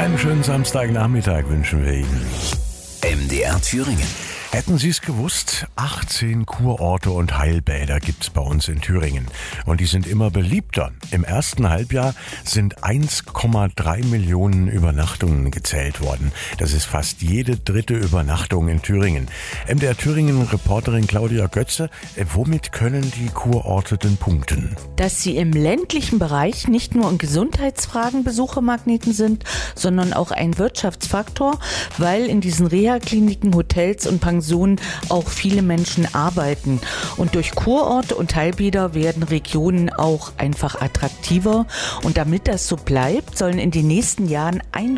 Einen schönen Samstagnachmittag wünschen wir Ihnen. MDR Thüringen. Hätten Sie es gewusst? 18 Kurorte und Heilbäder gibt's bei uns in Thüringen. Und die sind immer beliebter. Im ersten Halbjahr sind 1,3 Millionen Übernachtungen gezählt worden. Das ist fast jede dritte Übernachtung in Thüringen. MDR Thüringen-Reporterin Claudia Götze, womit können die Kurorte denn punkten? Dass sie im ländlichen Bereich nicht nur in Gesundheitsfragen Besuchermagneten sind, sondern auch ein Wirtschaftsfaktor, weil in diesen Reha-Kliniken, Hotels und Pensionen auch viele Menschen arbeiten. Und durch Kurorte und Heilbäder werden Regionen auch einfach attraktiver. Und damit das so bleibt, sollen in den nächsten Jahren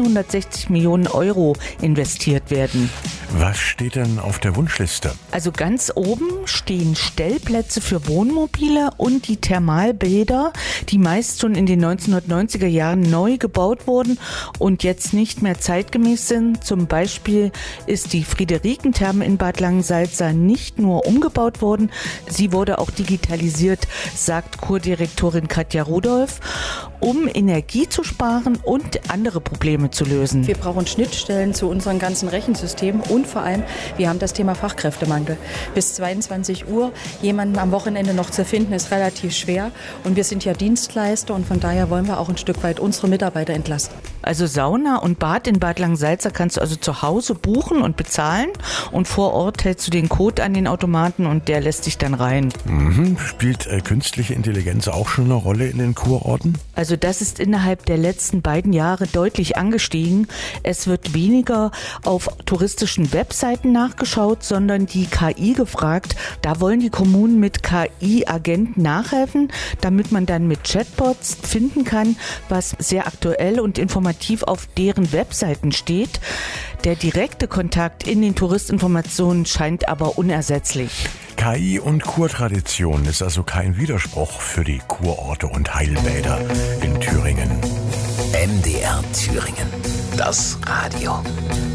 160 Millionen Euro investiert werden. Was steht denn auf der Wunschliste? Also ganz oben stehen Stellplätze für Wohnmobile und die Thermalbäder, die meist schon in den 1990er Jahren neu gebaut wurden und jetzt nicht mehr zeitgemäß sind. Zum Beispiel ist die Friederikentherme in Bad Langensalza nicht nur umgebaut worden, sie wurde auch digitalisiert, sagt Kurdirektorin Katja Rudolph, um Energie zu sparen und andere Probleme zu lösen. Wir brauchen Schnittstellen zu unseren ganzen Rechensystemen und vor allem, wir haben das Thema Fachkräftemangel. Bis 22 Uhr jemanden am Wochenende noch zu finden, ist relativ schwer. Und wir sind ja Dienstleister und von daher wollen wir auch ein Stück weit unsere Mitarbeiter entlasten. Also Sauna und Bad in Bad Langensalza kannst du also zu Hause buchen und bezahlen und vor Ort hältst du den Code an den Automaten und der lässt dich dann rein. Spielt künstliche Intelligenz auch schon eine Rolle in den Kurorten? Also das ist innerhalb der letzten beiden Jahre deutlich angestiegen. Es wird weniger auf touristischen Webseiten nachgeschaut, sondern die KI gefragt. Da wollen die Kommunen mit KI-Agenten nachhelfen, damit man dann mit Chatbots finden kann, was sehr aktuell und informativ auf deren Webseiten steht. Der direkte Kontakt in den Touristinformationen scheint aber unersetzlich. KI und Kurtradition ist also kein Widerspruch für die Kurorte und Heilbäder in Thüringen. MDR Thüringen. Das Radio.